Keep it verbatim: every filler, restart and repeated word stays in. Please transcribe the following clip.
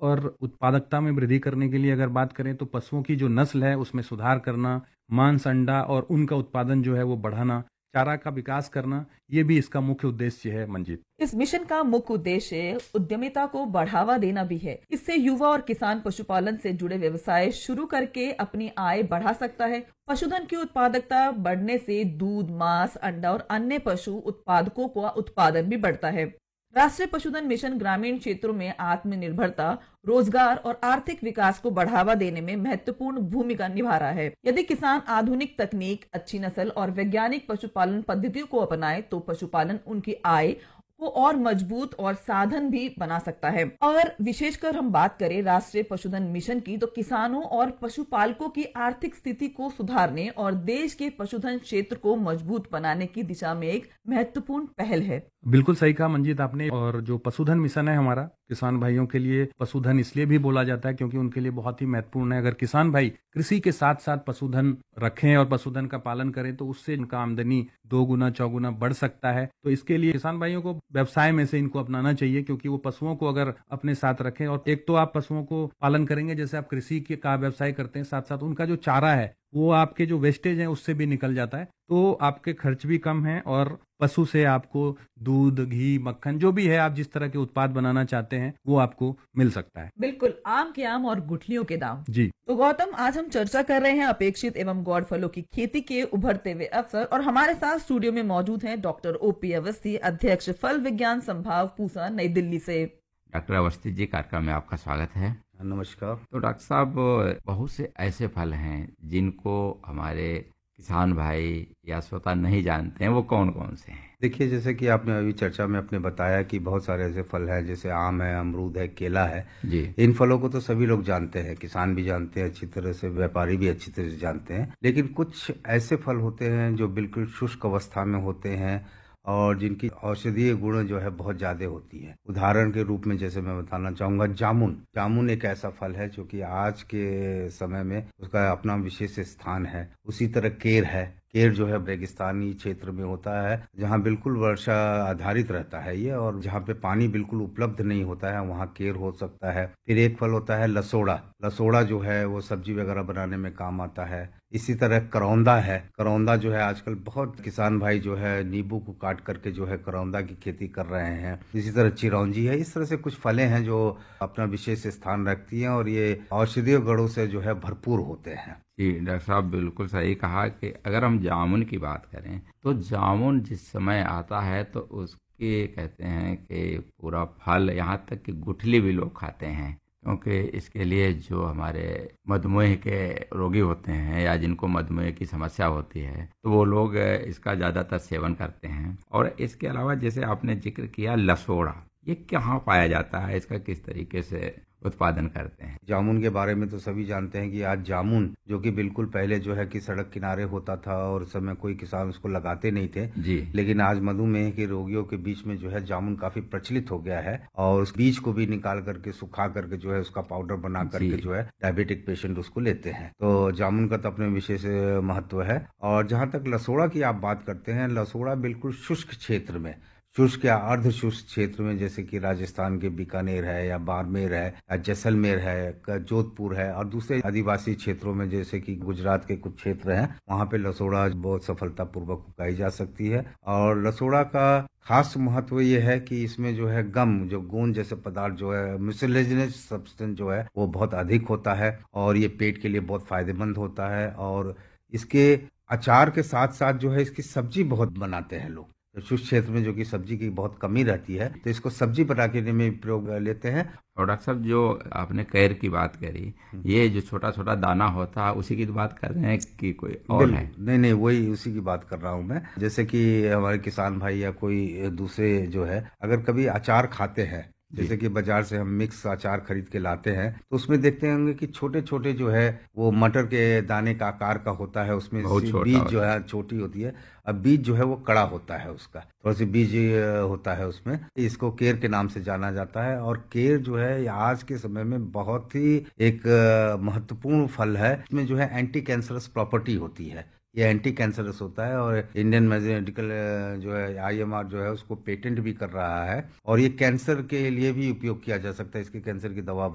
और उत्पादकता में वृद्धि करने के लिए अगर बात करें तो पशुओं की जो नस्ल है उसमें सुधार करना, मांस, अंडा और ऊन का उत्पादन जो है वो बढ़ाना, चारा का विकास करना, ये भी इसका मुख्य उद्देश्य है मंजीत। इस मिशन का मुख्य उद्देश्य उद्यमिता को बढ़ावा देना भी है। इससे युवा और किसान पशुपालन से जुड़े व्यवसाय शुरू करके अपनी आय बढ़ा सकता है। पशुधन की उत्पादकता बढ़ने से दूध, मांस, अंडा और अन्य पशु उत्पादकों का उत्पादन भी बढ़ता है। राष्ट्रीय पशुधन मिशन ग्रामीण क्षेत्रों में आत्मनिर्भरता, रोजगार और आर्थिक विकास को बढ़ावा देने में महत्वपूर्ण भूमिका निभा रहा है। यदि किसान आधुनिक तकनीक, अच्छी नस्ल और वैज्ञानिक पशुपालन पद्धतियों को अपनाए तो पशुपालन उनकी आय को और मजबूत और साधन भी बना सकता है। और विशेषकर हम बात करें राष्ट्रीय पशुधन मिशन की, तो किसानों और पशुपालकों की आर्थिक स्थिति को सुधारने और देश के पशुधन क्षेत्र को मजबूत बनाने की दिशा में एक महत्वपूर्ण पहल है। बिल्कुल सही कहा मंजीत आपने। और जो पशुधन मिशन है हमारा, किसान भाइयों के लिए पशुधन इसलिए भी बोला जाता है क्योंकि उनके लिए बहुत ही महत्वपूर्ण है। अगर किसान भाई कृषि के साथ साथ पशुधन रखें और पशुधन का पालन करें तो उससे उनका आमदनी दो गुना चौगुना बढ़ सकता है। तो इसके लिए किसान भाइयों को व्यवसाय में से इनको अपनाना चाहिए, क्योंकि वो पशुओं को अगर अपने साथ रखें, और एक तो आप पशुओं को पालन करेंगे, जैसे आप कृषि के का व्यवसाय करते हैं, साथ साथ उनका जो चारा है वो आपके जो वेस्टेज है उससे भी निकल जाता है, तो आपके खर्च भी कम है और पशु से आपको दूध, घी, मक्खन, जो भी है आप जिस तरह के उत्पाद बनाना चाहते हैं वो आपको मिल सकता है। बिल्कुल, आम के आम और गुठलियों के दाम। जी तो गौतम, आज हम चर्चा कर रहे हैं अपेक्षित एवं गौड़ फलों की खेती के उभरते हुए अवसर, और हमारे साथ स्टूडियो में मौजूद हैं डॉक्टर ओपी अवस्थी, अध्यक्ष फल विज्ञान संभाग पूसा, नई दिल्ली से। डॉक्टर अवस्थी जी, कार्यक्रम में आपका स्वागत है। नमस्कार। तो डॉक्टर साहब, बहुत से ऐसे फल हैं जिनको हमारे किसान भाई या श्रोता नहीं जानते हैं, वो कौन कौन से हैं? देखिए, जैसे कि आपने अभी चर्चा में अपने बताया कि बहुत सारे ऐसे फल हैं, जैसे आम है, अमरूद है, केला है जी। इन फलों को तो सभी लोग जानते हैं, किसान भी जानते हैं अच्छी तरह से, व्यापारी भी अच्छी तरह से जानते हैं। लेकिन कुछ ऐसे फल होते हैं जो बिल्कुल शुष्क अवस्था में होते हैं और जिनकी औषधीय गुण जो है बहुत ज्यादा होती है। उदाहरण के रूप में जैसे मैं बताना चाहूंगा जामुन। जामुन एक ऐसा फल है जो कि आज के समय में उसका अपना विशेष स्थान है। उसी तरह केर है। केर जो है रेगिस्तानी क्षेत्र में होता है, जहाँ बिल्कुल वर्षा आधारित रहता है ये, और जहाँ पे पानी बिल्कुल उपलब्ध नहीं होता है वहाँ केर हो सकता है। फिर एक फल होता है लसोड़ा। लसोड़ा जो है वो सब्जी वगैरह बनाने में काम आता है। इसी तरह करौंदा है। करौंदा जो है आजकल बहुत किसान भाई जो है नींबू को काट करके जो है करौंदा की खेती कर रहे हैं। इसी तरह चिरौंजी है। इस तरह से कुछ फलें हैं जो अपना विशेष स्थान रखती हैं और ये औषधीय गुणों से जो है भरपूर होते हैं। जी डॉक्टर साहब, बिल्कुल सही कहा कि अगर हम जामुन की बात करें तो जामुन जिस समय आता है तो उसके कहते हैं कि पूरा फल, यहाँ तक कि गुठली भी लोग खाते हैं, क्योंकि इसके लिए जो हमारे मधुमेह के रोगी होते हैं या जिनको मधुमेह की समस्या होती है तो वो लोग इसका ज़्यादातर सेवन करते हैं। और इसके अलावा जैसे आपने जिक्र किया लसोड़ा, ये कहाँ पाया जाता है, इसका किस तरीके से उत्पादन करते हैं? जामुन के बारे में तो सभी जानते हैं कि आज जामुन जो कि बिल्कुल पहले जो है कि सड़क किनारे होता था और उस समय कोई किसान उसको लगाते नहीं थे जी। लेकिन आज मधुमेह के रोगियों के बीच में जो है जामुन काफी प्रचलित हो गया है और उस बीज को भी निकाल करके सुखा करके जो है उसका पाउडर बना करके जो है डायबिटिक पेशेंट उसको लेते हैं। तो जामुन का तो अपने विशेष महत्व है। और जहाँ तक लसोड़ा की आप बात करते हैं, लसोड़ा बिल्कुल शुष्क क्षेत्र में, शुष्क या अर्ध शुष्क क्षेत्र में, जैसे कि राजस्थान के बीकानेर है या बाड़मेर है या जैसलमेर है, जोधपुर है, और दूसरे आदिवासी क्षेत्रों में जैसे कि गुजरात के कुछ क्षेत्र हैं, वहाँ पे लसोड़ा बहुत सफलतापूर्वक उगाई जा सकती है। और लसोड़ा का खास महत्व ये है कि इसमें जो है गम, जो गोंद जैसे पदार्थ जो है, म्यूसिलेजिनस सब्सटेंस जो है वो बहुत अधिक होता है और ये पेट के लिए बहुत फायदेमंद होता है। और इसके अचार के साथ साथ जो है इसकी सब्जी बहुत बनाते हैं लोग। शुष्क क्षेत्र में जो कि सब्जी की बहुत कमी रहती है तो इसको सब्जी बनाने में प्रयोग लेते हैं। और डॉक्टर साहब, जो आपने कैर की बात करी, ये जो छोटा छोटा दाना होता है उसी की बात कर रहे हैं कि कोई और है? नहीं नहीं, वही उसी की बात कर रहा हूँ मैं। जैसे कि हमारे किसान भाई या कोई दूसरे जो है अगर कभी अचार खाते हैं, जैसे कि बाजार से हम मिक्स अचार खरीद के लाते हैं तो उसमें देखते होंगे कि छोटे छोटे जो है वो मटर के दाने का आकार का होता है, उसमें बीज जो है छोटी होती है, अब बीज जो है वो कड़ा होता है, उसका थोड़ा सी बीज होता है उसमें। इसको केर के नाम से जाना जाता है। और केर जो है आज के समय में बहुत ही एक महत्वपूर्ण फल है। इसमें जो है एंटी कैंसरस प्रॉपर्टी होती है, ये एंटी कैंसरस होता है और इंडियन मेडिकल जो है आई एम आर जो है उसको पेटेंट भी कर रहा है और ये कैंसर के लिए भी उपयोग किया जा सकता है, इसकी कैंसर की दवा